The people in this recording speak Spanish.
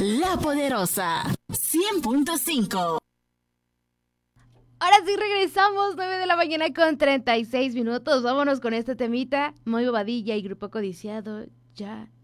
La Poderosa 100.5. Ahora sí regresamos, 9 de la mañana con 36 minutos. Vámonos con este temita. Moy Bobadilla y Grupo Codiciado. Ya